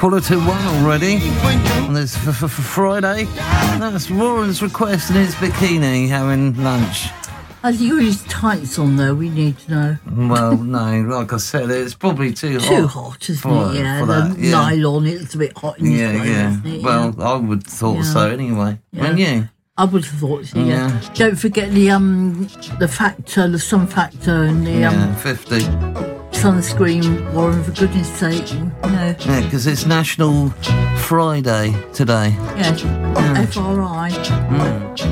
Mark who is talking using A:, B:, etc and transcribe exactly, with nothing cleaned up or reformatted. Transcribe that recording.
A: quarter to one already. And it's for, for, for Friday. That's Warren's requesting his bikini having lunch.
B: Has he got his tights on though? We need to know.
A: Well, no, like I said, it's probably too hot.
B: Too hot, isn't
A: for,
B: it? Yeah,
A: for
B: the
A: that, yeah.
B: nylon, it's a bit hot in
A: Yeah,
B: this way,
A: yeah.
B: isn't it?
A: Well,
B: yeah.
A: I would have thought
B: Yeah.
A: so anyway.
B: Yeah.
A: Wouldn't you?
B: I would have thought so, yeah.
A: Yeah.
B: Don't forget the um the factor, the sun factor and the
A: Yeah,
B: um
A: fifty.
B: sunscreen, Warren, for goodness sake. You know.
A: Yeah, because it's National Friday today.
B: Yeah. F R I.
A: Mm.